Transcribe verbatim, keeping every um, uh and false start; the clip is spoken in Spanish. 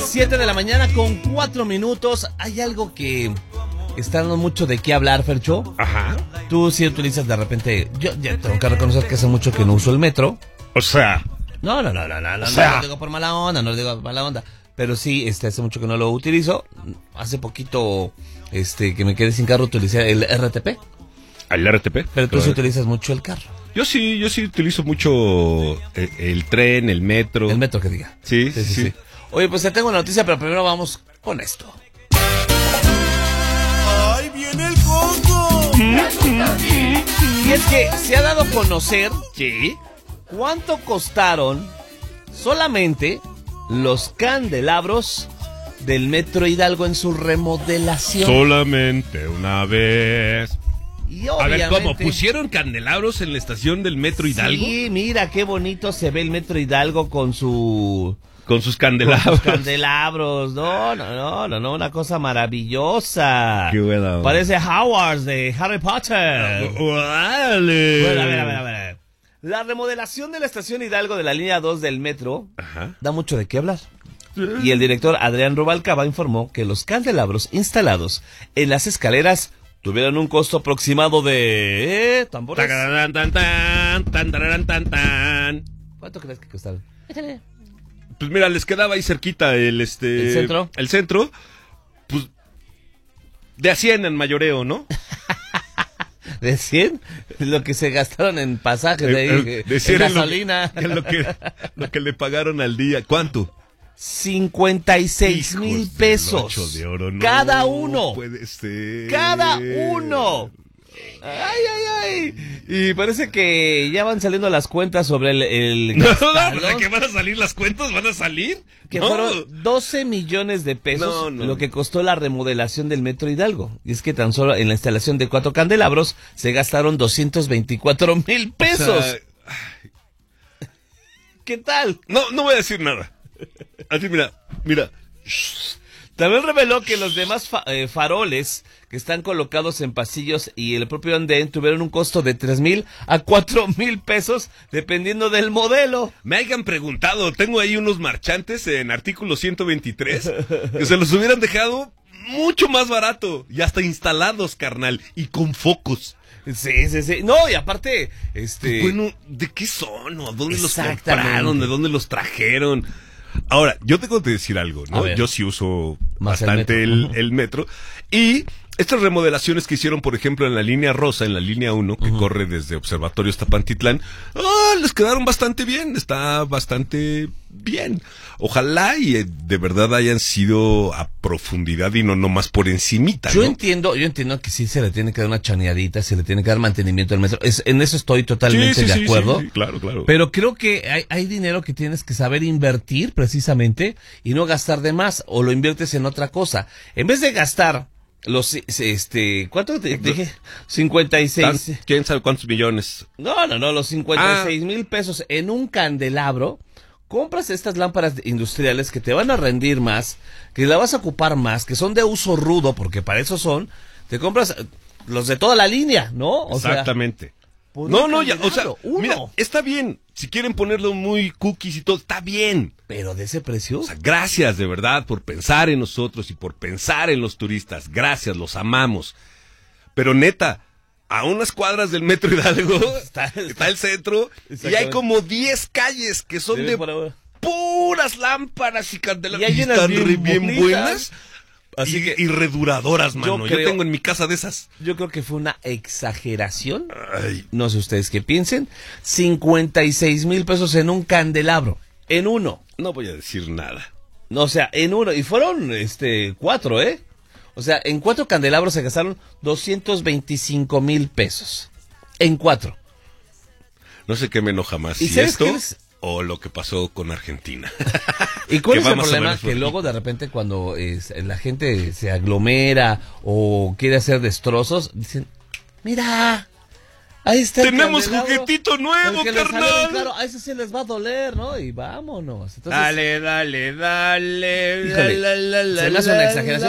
siete de la mañana con cuatro minutos. Hay algo que está dando mucho de qué hablar, Fercho. Ajá. Tú sí utilizas de repente. Yo ya tengo que reconocer que hace mucho que no uso el metro. O sea. No, no, no, no, no, no, O sea. no lo digo por mala onda, no lo digo por mala onda. Pero sí, este, hace mucho que no lo utilizo. Hace poquito, este, que me quedé sin carro, utilicé el R T P. ¿El R T P? Pero tú Claro. sí utilizas mucho el carro. Yo sí, yo sí utilizo mucho el, el tren, el metro. El metro que diga. Sí, sí, sí. Oye, pues te tengo una noticia, pero primero vamos con esto. ¡Ay, viene el coco! Y es que se ha dado a conocer Sí. cuánto costaron solamente los candelabros del Metro Hidalgo en su remodelación. Solamente una vez. Y A obviamente, ver, ¿cómo? ¿Pusieron candelabros en la estación del Metro Hidalgo? Sí, mira qué bonito se ve el Metro Hidalgo con su... Con sus con candelabros. sus candelabros. No, no, no, no, no, una cosa maravillosa. Qué buena onda. Parece Hogwarts de Harry Potter. ¡Órale! Bueno, a ver, a ver, a ver. La remodelación de la estación Hidalgo de la línea dos del metro Ajá. da mucho de qué hablar. Y el director Adrián Rubalcaba informó que los candelabros instalados en las escaleras tuvieron un costo aproximado de... ¿Eh? ¿Tambores? Tacarán, tan, tan, tan, tararán, tan, tan. ¿Cuánto crees que costaron? Pues mira, les quedaba ahí cerquita el este. ¿El centro? El centro. Pues. De a cien en mayoreo, ¿no? ¿De cien? Lo que se gastaron en pasajes de, ahí, Eh, eh, de en cien es lo- gasolina. es lo que, lo que le pagaron al día. ¿Cuánto? cincuenta y seis Hijos mil del pesos. ocho de oro, no Cada uno. Puede ser. Cada uno. Ay, ay, ay. Y parece que ya van saliendo las cuentas sobre el, el No, no, gastalón, ¿de qué van a salir las cuentas? ¿Van a salir? que No. fueron doce millones de pesos No, no. lo que costó la remodelación del Metro Hidalgo. Y es que tan solo en la instalación de cuatro candelabros se gastaron doscientos veinticuatro mil pesos. O sea, ¿Qué tal? no, no voy a decir nada. Así, mira, mira. También reveló que los demás fa- eh, faroles que están colocados en pasillos y el propio andén tuvieron un costo de tres mil a cuatro mil pesos dependiendo del modelo. Me hayan preguntado, tengo ahí unos marchantes en artículo ciento veintitrés que se los hubieran dejado mucho más barato y hasta instalados, carnal, y con focos. Sí, sí, sí. No, y aparte, este... Bueno, ¿de qué son? ¿O dónde los Exactamente. compraron? ¿De dónde los trajeron? Ahora, yo tengo que decir algo, A ¿no? ver. Yo sí uso Más el bastante metro. el, Ujú. el metro. Y estas remodelaciones que hicieron, por ejemplo, en la línea rosa, en la línea uno, que corre desde Observatorio hasta Pantitlán, ah, les quedaron bastante bien, está bastante bien. Ojalá y eh, de verdad hayan sido a profundidad y no nomás por encimita, Yo ¿no? entiendo, yo entiendo que sí se le tiene que dar una chaneadita, se le tiene que dar mantenimiento al metro. Es, en eso estoy totalmente Sí, sí, de sí, acuerdo. sí, sí, claro, claro. Pero creo que hay, hay dinero que tienes que saber invertir precisamente y no gastar de más o lo inviertes en otra cosa. En vez de gastar los, este, ¿cuánto te dije? cincuenta y seis. ¿Quién sabe cuántos millones? No, no, no, los cincuenta y seis mil pesos en un candelabro. Compras estas lámparas industriales que te van a rendir más, que la vas a ocupar más, que son de uso rudo, porque para eso son. Te compras eh, los de toda la línea, ¿no? O sea, Exactamente. por No, un no, ya, o sea, candelabro, uno. mira, está bien. Si quieren ponerlo muy cookies y todo, está bien. Pero de ese precio. O sea, gracias de verdad por pensar en nosotros y por pensar en los turistas. Gracias, los amamos. Pero neta, a unas cuadras del Metro Hidalgo Está- está, el centro y hay Exactamente. como diez calles que son Debe de por ahora. puras lámparas y candelabros. Y hay unas están bien re- bien bonitas. buenas. Así y, que- y reduradoras, mano. Yo, creo- tengo en mi casa de esas. Yo creo que fue una exageración. Ay, No sé ustedes qué piensen. cincuenta y seis mil pesos en un candelabro. En uno. no voy a decir nada. No, o sea, en uno. Y fueron, este, cuatro, ¿eh? O sea, en cuatro candelabros se gastaron doscientos veinticinco mil pesos. En cuatro. No sé qué me enoja más, ¿Y si sabes esto qué es? o lo que pasó con Argentina. ¿Y cuál Que es va el más o problema? menos por Que ahí. luego de repente cuando es, la gente se aglomera o quiere hacer destrozos, dicen, mira, ahí está el ¡Tenemos candelabro, juguetito nuevo, el que les sale bien carnal! claro, a ese sí les va a doler, ¿no? Y vámonos. Entonces, Dale, dale, dale. Híjole, la, la, la, se me hace la, una la. exageración.